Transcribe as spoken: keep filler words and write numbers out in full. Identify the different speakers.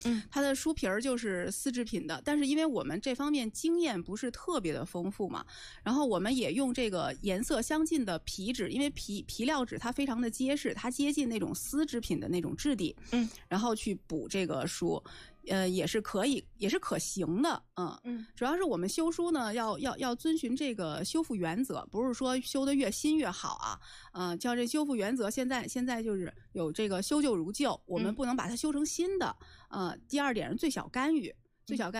Speaker 1: 嗯，
Speaker 2: 它的书皮儿就是丝织品的，但是因为我们这方面经验不是特别的丰富嘛，然后我们也用这个颜色相近的皮纸，因为皮皮料纸它非常的结实，它接近那种丝织品的那种质地，
Speaker 1: 嗯，
Speaker 2: 然后去补这个书，呃，也是可以，也是可行的，嗯
Speaker 1: 嗯，
Speaker 2: 主要是我们修书呢，要要要遵循这个修复原则，不是说修的越新越好啊，呃，叫这修复原则，现在现在就是有这个修旧如旧，我们不能把它修成新的，呃，第二点是最小干预，最小干预。